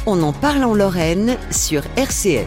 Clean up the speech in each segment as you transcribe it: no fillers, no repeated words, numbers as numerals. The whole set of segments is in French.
On en parle en Lorraine sur RCF.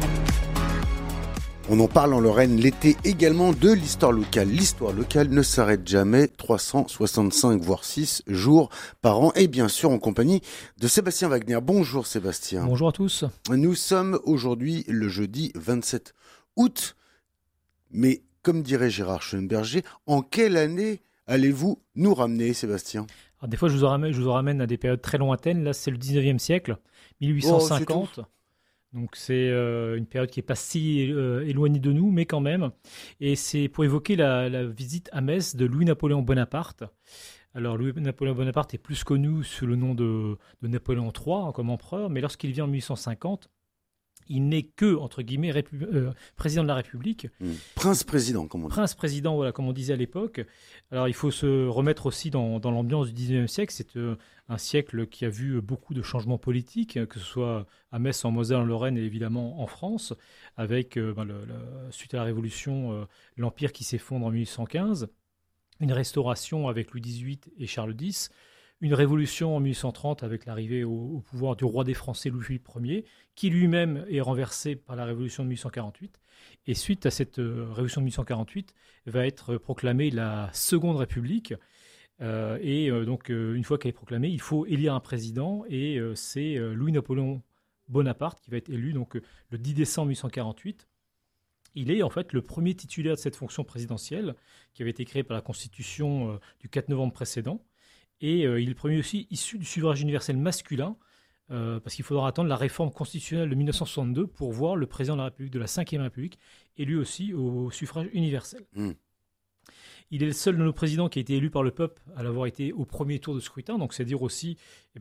On en parle en Lorraine l'été également de l'histoire locale. L'histoire locale ne s'arrête jamais, 365 voire 6 jours par an et bien sûr en compagnie de Sébastien Wagner. Bonjour Sébastien. Bonjour à tous. Nous sommes aujourd'hui le jeudi 27 août, mais comme dirait Gérard Schoenberger, en quelle année allez-vous nous ramener Sébastien ? Alors, des fois je vous ramène à des périodes très lointaines, là c'est le 19e siècle, 1850. Oh, donc c'est une période qui n'est pas si éloignée de nous, mais quand même. Et c'est pour évoquer la visite à Metz de Louis-Napoléon Bonaparte. Alors Louis-Napoléon Bonaparte est plus connu sous le nom de Napoléon III comme empereur, mais lorsqu'il vient en 1850, il n'est que, entre guillemets, président de la République. Prince-président, comme on dit. Prince-président, voilà, comme on disait à l'époque. Alors, il faut se remettre aussi dans l'ambiance du 19e siècle. C'est un siècle qui a vu beaucoup de changements politiques, que ce soit à Metz, en Moselle, en Lorraine et évidemment en France, avec, suite à la Révolution, l'Empire qui s'effondre en 1815, une restauration avec Louis XVIII et Charles X, une révolution en 1830 avec l'arrivée au pouvoir du roi des Français Louis-Philippe Ier, qui lui-même est renversé par la révolution de 1848. Et suite à cette révolution de 1848, va être proclamée la Seconde République. Donc, une fois qu'elle est proclamée, il faut élire un président. Et c'est Louis-Napoléon Bonaparte qui va être élu donc, le 10 décembre 1848. Il est en fait le premier titulaire de cette fonction présidentielle qui avait été créée par la Constitution du 4 novembre précédent. Et il est le premier aussi issu du suffrage universel masculin, parce qu'il faudra attendre la réforme constitutionnelle de 1962 pour voir le président de la République de la Ve République élu aussi au suffrage universel. Il est le seul de nos présidents qui a été élu par le peuple à l'avoir été au premier tour de scrutin, donc c'est dire aussi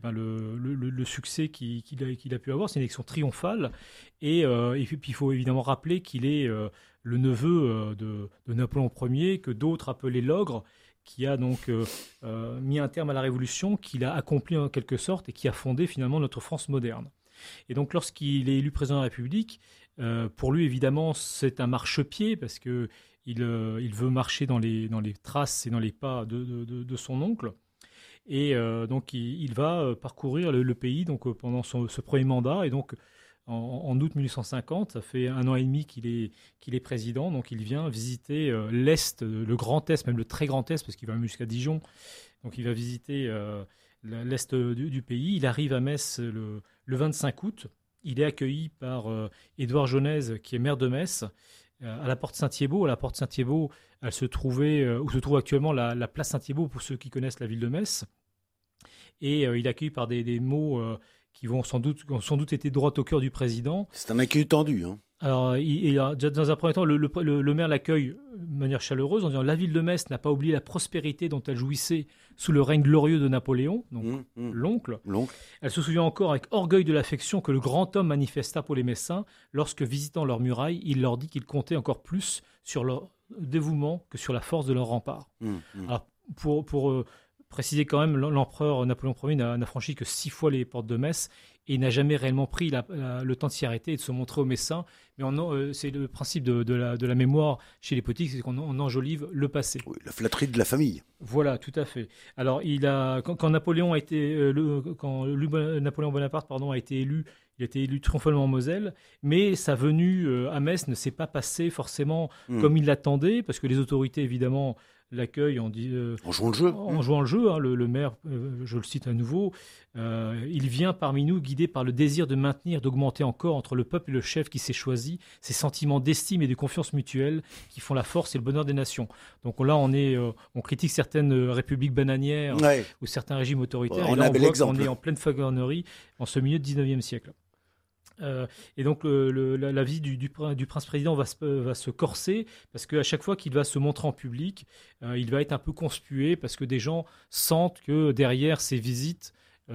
le succès qu'il a pu avoir. C'est une élection triomphale. Et puis il faut évidemment rappeler qu'il est le neveu de Napoléon Ier, que d'autres appelaient l'ogre, qui a donc mis un terme à la Révolution, qu'il a accompli en quelque sorte et qui a fondé finalement notre France moderne. Et donc lorsqu'il est élu président de la République, pour lui évidemment c'est un marchepied parce qu'il veut marcher dans les traces et dans les pas de son oncle. Et donc il va parcourir le pays donc, pendant ce premier mandat. Et donc en août 1850, ça fait 1 an et demi qu'il est président, donc il vient visiter l'Est, le Grand Est, même le très Grand Est, parce qu'il va même jusqu'à Dijon. Donc il va visiter l'Est du pays. Il arrive à Metz le 25 août. Il est accueilli par Édouard Jaunez, qui est maire de Metz, à la porte Saint-Thiébaut. À la porte Saint-Thiébaut, où se trouve actuellement la place Saint-Thiébaut, pour ceux qui connaissent la ville de Metz. Et il est accueilli par des mots qui ont sans doute été droit au cœur du président. C'est un accueil tendu. Alors, dans un premier temps, le maire l'accueille de manière chaleureuse en disant « La ville de Metz n'a pas oublié la prospérité dont elle jouissait sous le règne glorieux de Napoléon, donc l'oncle. Elle se souvient encore avec orgueil de l'affection que le grand homme manifesta pour les Messins lorsque, visitant leurs murailles, il leur dit qu'il comptait encore plus sur leur dévouement que sur la force de leurs remparts. » Alors, pour préciser quand même, l'empereur Napoléon Ier n'a franchi que 6 fois les portes de Metz et n'a jamais réellement pris le temps de s'y arrêter et de se montrer aux Messins. Mais c'est le principe de la mémoire chez les politiques, c'est qu'on enjolive le passé. Oui, la flatterie de la famille. Voilà, tout à fait. Alors, quand Napoléon Bonaparte a été élu, il a été élu triomphalement en Moselle, mais sa venue à Metz ne s'est pas passée forcément comme il l'attendait, parce que les autorités, évidemment, l'accueil en jouant le jeu. En jouant le jeu, le maire, je le cite à nouveau, il vient parmi nous guidé par le désir de maintenir, d'augmenter encore entre le peuple et le chef qui s'est choisi ces sentiments d'estime et de confiance mutuelle qui font la force et le bonheur des nations. Donc là, on critique certaines républiques bananières ou certains régimes autoritaires. On et là, a on bel voit exemple. qu'on est en pleine flagornerie en ce milieu du 19e siècle. Et donc la vie du prince-président va se corser parce qu'à chaque fois qu'il va se montrer en public, il va être un peu conspué parce que des gens sentent que derrière ces visites,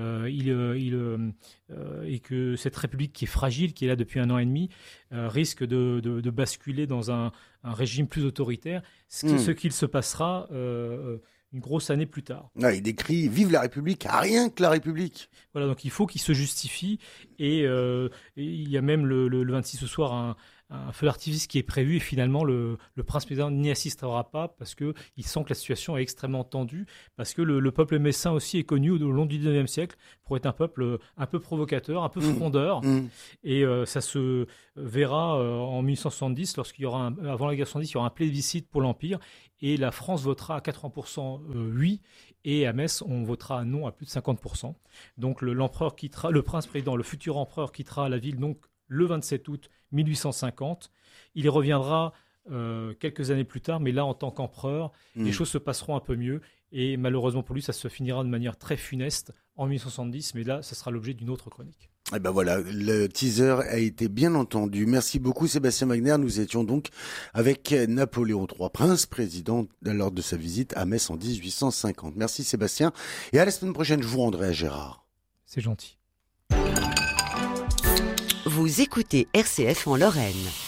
et que cette République qui est fragile, qui est là depuis 1 an et demi, risque de basculer dans un régime plus autoritaire, ce qu'il se passera une grosse année plus tard. Il décrit « Vive la République », rien que la République. Voilà, donc il faut qu'il se justifie. Et il y a même le 26 au soir un feu d'artifice qui est prévu et finalement le prince-président n'y assistera pas parce qu'il sent que la situation est extrêmement tendue, parce que le peuple messin aussi est connu au long du 19e siècle pour être un peuple un peu provocateur, un peu frondeur. Et ça se verra en 1870, avant la guerre de 70, il y aura un plébiscite pour l'Empire et la France votera à 80% oui, et à Metz, on votera non à plus de 50%. Donc l'empereur quittera, le prince-président, le futur empereur quittera la ville donc le 27 août 1850. Il y reviendra quelques années plus tard, mais là, en tant qu'empereur, les choses se passeront un peu mieux. Et malheureusement pour lui, ça se finira de manière très funeste en 1870, mais là, ça sera l'objet d'une autre chronique. Et ben voilà, le teaser a été bien entendu. Merci beaucoup Sébastien Wagner. Nous étions donc avec Napoléon III, prince-président lors de sa visite à Metz en 1850. Merci Sébastien. Et à la semaine prochaine, je vous rendrai à Gérard. C'est gentil. Vous écoutez RCF en Lorraine.